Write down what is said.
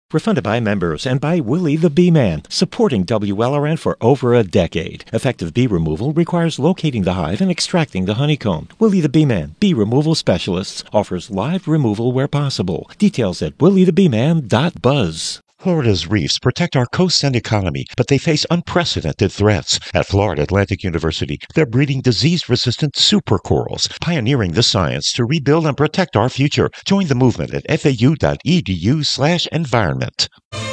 We're funded by members and by Willie the Bee Man, supporting WLRN for over a decade. Effective bee removal requires locating the hive and extracting the honeycomb. Willie the Bee Man, bee removal specialists, offers live removal where possible. Details at williethebeeman.buzz. Florida's reefs protect our coasts and economy, but they face unprecedented threats. At Florida Atlantic University, they're breeding disease-resistant supercorals, pioneering the science to rebuild and protect our future. Join the movement at fau.edu/environment.